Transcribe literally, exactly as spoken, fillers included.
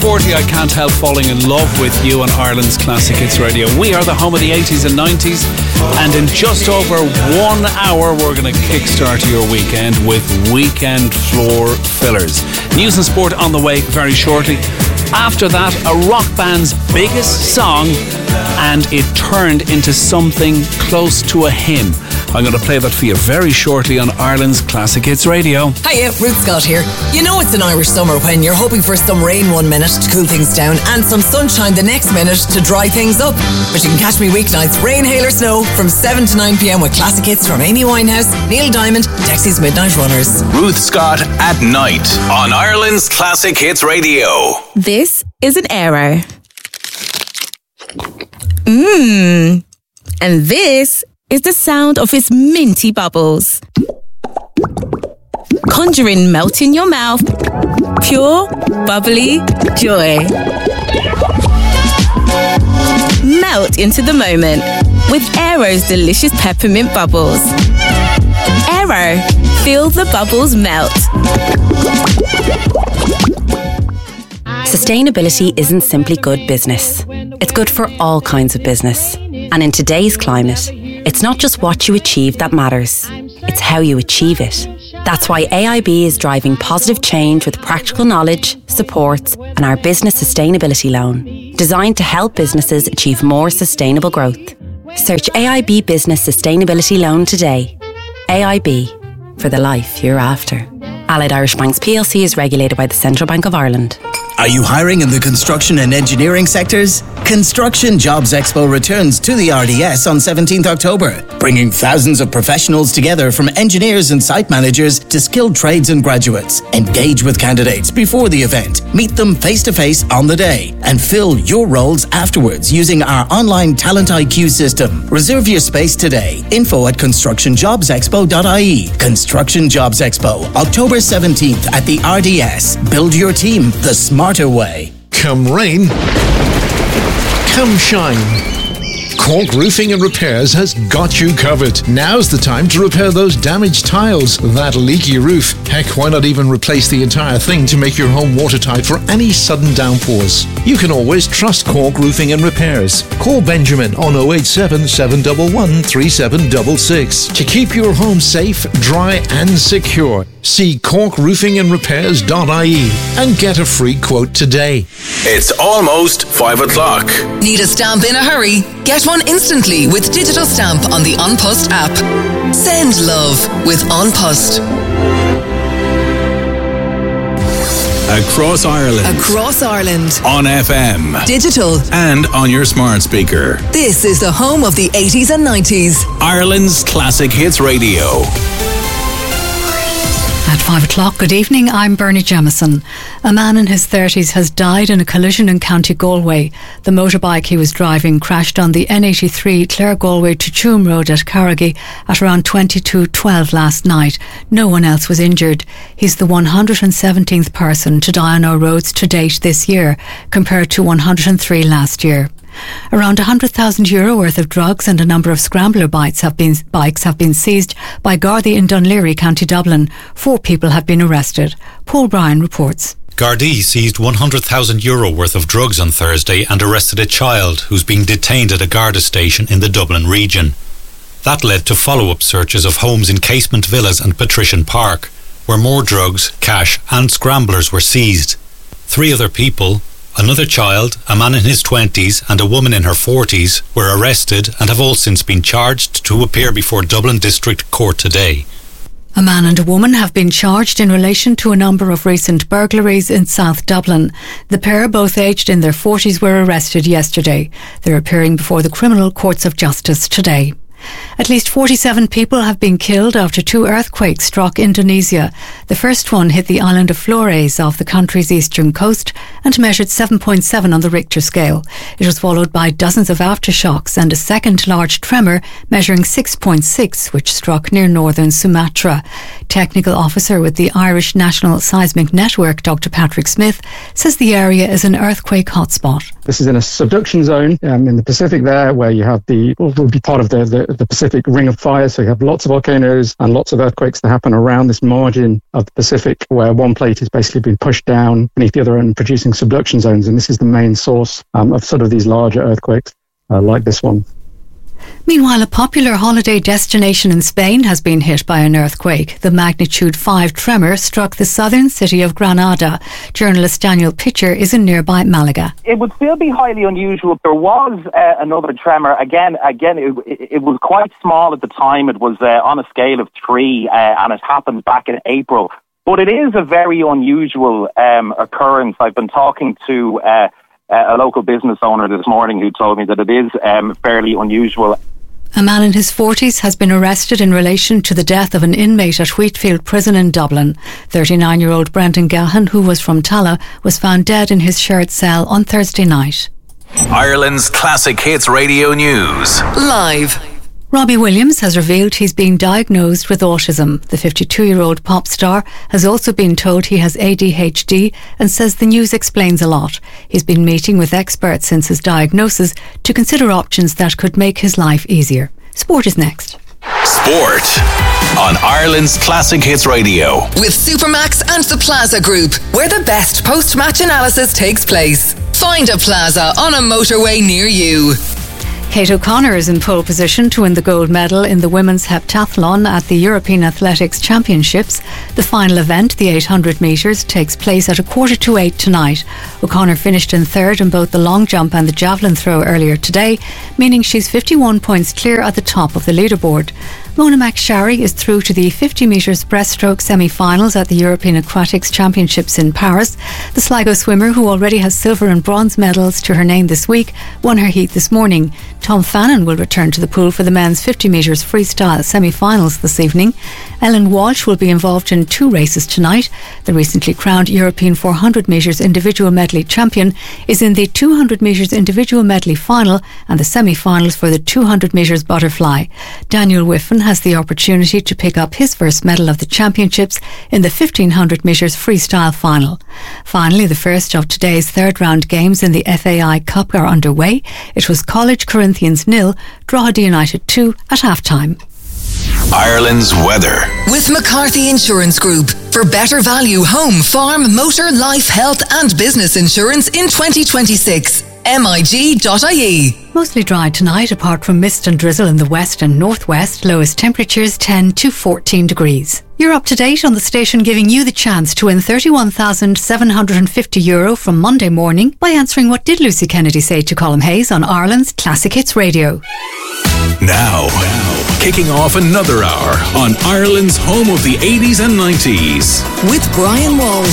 forty, I can't help falling in love with you on Ireland's Classic Hits Radio. We are the home of the eighties and nineties, and in just over one hour we're going to kickstart your weekend with Weekend Floor Fillers. News and sport on the way very shortly. After that, a rock band's biggest song, and it turned into something close to a hymn. I'm going to play that for you very shortly on Ireland's Classic Hits Radio. Hiya, Ruth Scott here. You know it's an Irish summer when you're hoping for some rain one minute to cool things down and some sunshine the next minute to dry things up. But you can catch me weeknights, rain, hail or snow, from seven to nine p.m. with classic hits from Amy Winehouse, Neil Diamond, Dexy's Midnight Runners. Ruth Scott at night on Ireland's Classic Hits Radio. This is an Aero. Mmm. And this is the sound of its minty bubbles. Conjuring melt in your mouth. Pure, bubbly joy. Melt into the moment with Aero's delicious peppermint bubbles. Aero, feel the bubbles melt. Sustainability isn't simply good business. It's good for all kinds of business. And in today's climate, it's not just what you achieve that matters. It's how you achieve it. That's why A I B is driving positive change with practical knowledge, supports, and our business sustainability loan, designed to help businesses achieve more sustainable growth. Search A I B Business Sustainability Loan today. A I B, for the life you're after. Allied Irish Banks P L C is regulated by the Central Bank of Ireland. Are you hiring in the construction and engineering sectors? Construction Jobs Expo returns to the R D S on seventeenth October, bringing thousands of professionals together from engineers and site managers to skilled trades and graduates. Engage with candidates before the event, meet them face-to-face on the day, and fill your roles afterwards using our online Talent I Q system. Reserve your space today. Info at construction jobs expo dot I E. Construction Jobs Expo, October seventeenth at the R D S. Build your team the smarter way. Come rain, come shine. Cork Roofing and Repairs has got you covered. Now's the time to repair those damaged tiles, that leaky roof. Heck, why not even replace the entire thing to make your home watertight for any sudden downpours? You can always trust Cork Roofing and Repairs. Call Benjamin on oh eight seven, seven one one, three seven six six to keep your home safe, dry and secure. See cork roofing and repairs dot I E and get a free quote today. It's almost five o'clock. Need a stamp in a hurry? Get one instantly with Digital Stamp on the An Post app. Send love with An Post. Across Ireland. Across Ireland. On F M. Digital. And on your smart speaker. This is the home of the eighties and nineties. Ireland's Classic Hits Radio. At five o'clock, good evening, I'm Bernie Jamieson. A man in his thirties has died in a collision in County Galway. The motorbike he was driving crashed on the N eighty-three Clare Galway to Tuam Road at Carrigy at around twenty-two twelve last night. No one else was injured. He's the one hundred seventeenth person to die on our roads to date this year, compared to one hundred three last year. Around one hundred thousand euro worth of drugs and a number of scrambler bikes have been bikes have been seized by Gardaí in Dunleary, County Dublin. Four people have been arrested. Paul Bryan reports. Gardaí seized one hundred thousand euro worth of drugs on Thursday and arrested a child who's being detained at a Garda station in the Dublin region. That led to follow-up searches of homes in Casement Villas and Patrician Park, where more drugs, cash and scramblers were seized. Three other people, another child, a man in his twenties and a woman in her forties, were arrested and have all since been charged to appear before Dublin District Court today. A man and a woman have been charged in relation to a number of recent burglaries in South Dublin. The pair, both aged in their forties, were arrested yesterday. They're appearing before the Criminal Courts of Justice today. At least forty-seven people have been killed after two earthquakes struck Indonesia. The first one hit the island of Flores off the country's eastern coast and measured seven point seven on the Richter scale. It was followed by dozens of aftershocks and a second large tremor measuring six point six, which struck near northern Sumatra. Technical officer with the Irish National Seismic Network, Doctor Patrick Smith, says the area is an earthquake hotspot. This is in a subduction zone um, in the Pacific there, where you have the, will be part of the, the the Pacific Ring of Fire. So you have lots of volcanoes and lots of earthquakes that happen around this margin of the Pacific, where one plate is basically being pushed down beneath the other and producing subduction zones. And this is the main source um, of sort of these larger earthquakes uh, like this one. Meanwhile, a popular holiday destination in Spain has been hit by an earthquake. The magnitude five tremor struck the southern city of Granada. Journalist Daniel Pitcher is in nearby Malaga. It would still be highly unusual. There was uh, another tremor. Again, again, it, it, it was quite small at the time. It was uh, on a scale of three, uh, and it happened back in April. But it is a very unusual um, occurrence. I've been talking to Uh, Uh, a local business owner this morning who told me that it is um, fairly unusual. A man in his forties has been arrested in relation to the death of an inmate at Wheatfield Prison in Dublin. thirty-nine-year-old Brendan Gahan, who was from Tala, was found dead in his shared cell on Thursday night. Ireland's Classic Hits Radio News. Live. Robbie Williams has revealed he's been diagnosed with autism. The fifty-two-year-old pop star has also been told he has A D H D and says the news explains a lot. He's been meeting with experts since his diagnosis to consider options that could make his life easier. Sport is next. Sport on Ireland's Classic Hits Radio. With Supermax and the Plaza Group, where the best post-match analysis takes place. Find a Plaza on a motorway near you. Kate O'Connor is in pole position to win the gold medal in the women's heptathlon at the European Athletics Championships. The final event, the eight hundred metres, takes place at a quarter to eight tonight. O'Connor finished in third in both the long jump and the javelin throw earlier today, meaning she's fifty-one points clear at the top of the leaderboard. Mona McSharry is through to the fifty metres breaststroke semi-finals at the European Aquatics Championships in Paris. The Sligo swimmer, who already has silver and bronze medals to her name this week, won her heat this morning. Tom Fannin will return to the pool for the men's fifty metres freestyle semi-finals this evening. Ellen Walsh will be involved in two races tonight. The recently crowned European four hundred metres individual medley champion is in the two hundred metres individual medley final and the semi-finals for the two hundred metres butterfly. Daniel Whiffen has the opportunity to pick up his first medal of the championships in the fifteen hundred metres freestyle final. Finally, the first of today's third round games in the F A I Cup are underway. It was College Corinthians nil, Drogheda United two at half-time. Ireland's weather. With McCarthy Insurance Group. For better value home, farm, motor, life, health and business insurance in twenty twenty-six. M I G dot I E. Mostly dry tonight, apart from mist and drizzle in the west and northwest. Lowest temperatures ten to fourteen degrees. You're up to date on the station giving you the chance to win thirty-one thousand seven hundred fifty euro from Monday morning by answering what did Lucy Kennedy say to Colm Hayes on Ireland's Classic Hits Radio. Now, now, kicking off another hour on Ireland's home of the eighties and nineties. With Brian Walsh.